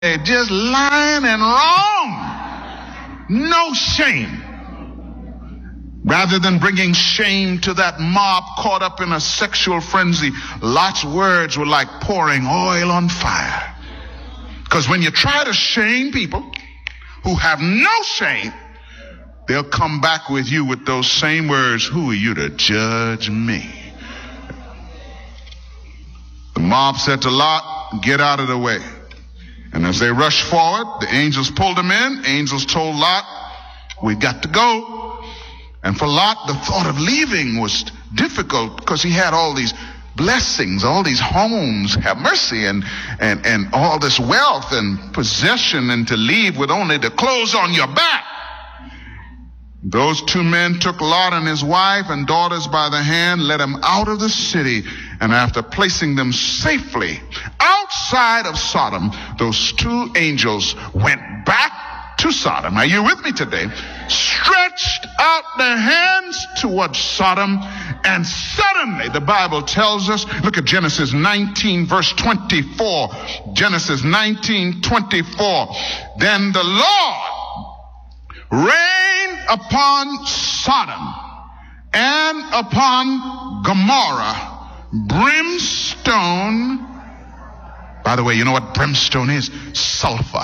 just lying and wrong. No shame. Rather than bringing shame to that mob caught up in a sexual frenzy, Lot's words were like pouring oil on fire. Because when you try to shame people who have no shame, they'll come back with you with those same words. Who are you to judge me? The mob said to Lot, get out of the way. And as they rushed forward, the angels pulled them in. Angels told Lot, we got to go. And for Lot, the thought of leaving was difficult because he had all these blessings, all these homes, have mercy, and all this wealth and possession, and to leave with only the clothes on your back. Those two men took Lot and his wife and daughters by the hand, led them out of the city, and after placing them safely outside of Sodom, those two angels went back to Sodom. Are you with me today? Stretched out their hands towards Sodom, and suddenly, the Bible tells us, look at Genesis 19, verse 24. Genesis 19, 24. Then the Lord rained upon Sodom and upon Gomorrah brimstone. By the way, you know what brimstone is? Sulfur.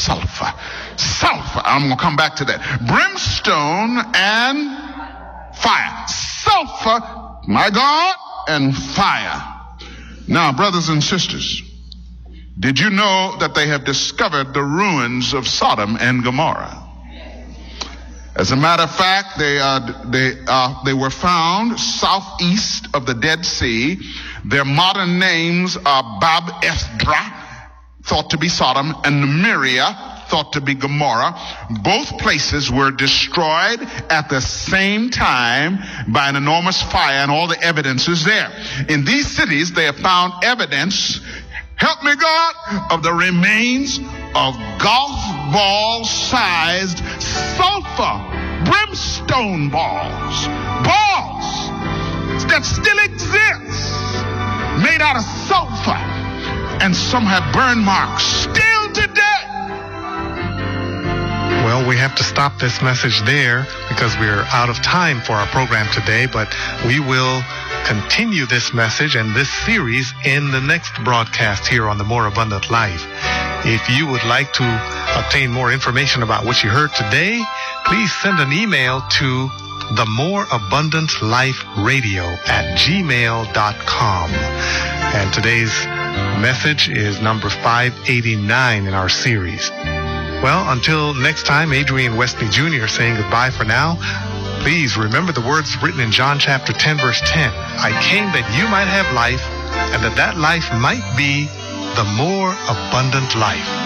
I'm going to come back to that. Brimstone and fire. Sulfur, my God, and fire. Now, brothers and sisters, did you know that they have discovered the ruins of Sodom and Gomorrah? As a matter of fact, they were found southeast of the Dead Sea. Their modern names are Bab-ethra, thought to be Sodom, and Numeria, thought to be Gomorrah. Both places were destroyed at the same time by an enormous fire, and all the evidence is there. In these cities, they have found evidence, help me God, of the remains of golf ball-sized sulfur brimstone balls that still exist, made out of sulfur, and some have burn marks still today. Well, we have to stop this message there because we're out of time for our program today, but we will continue this message and this series in the next broadcast here on The More Abundant Life. If you would like to obtain more information about what you heard today, please send an email to themoreabundantliferadio@gmail.com. And today's message is number 589 in our series. Well, until next time, Adrian Wesley Jr. saying goodbye for now. Please remember the words written in John chapter 10, verse 10. I came that you might have life, and that life might be the more abundant life.